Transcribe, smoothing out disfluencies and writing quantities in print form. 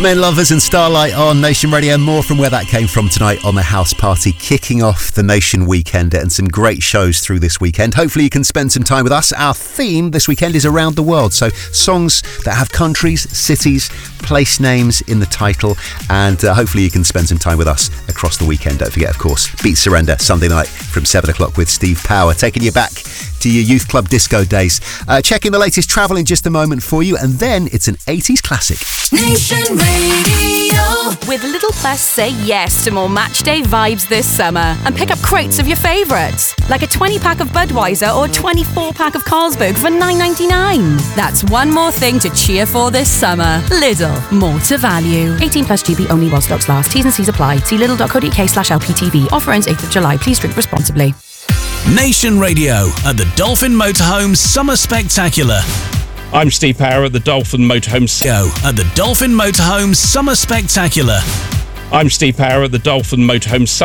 Men Lovers and Starlight on Nation Radio. More from where that came from tonight on the House Party, kicking off the Nation Weekend, and some great shows through this weekend. Hopefully you can spend some time with us. Our theme this weekend is around the world, so songs that have countries, cities, place names in the title, and hopefully you can spend some time with us across the weekend. Don't forget, of course, Beat Surrender Sunday night from 7 o'clock with Steve Power, taking you back to your youth club disco days. Checking the latest travel in just a moment for you, and then it's an 80s classic. Nation Radio. With Little Plus, say yes to more matchday vibes this summer and pick up crates of your favourites, like a 20-pack of Budweiser or 24-pack of Carlsberg for $9.99. That's one more thing to cheer for this summer. Lidl, more to value. 18 plus GB only while stocks last. T's and C's apply. See lidl.co.uk/LPTV. Offer ends 8th of July. Please drink responsibly. Nation Radio at the Dolphin Motorhome Summer Spectacular. I'm Steve Power at the Dolphin Motorhome. At the Dolphin Motorhome Summer Spectacular. I'm Steve Power at the Dolphin Motorhome.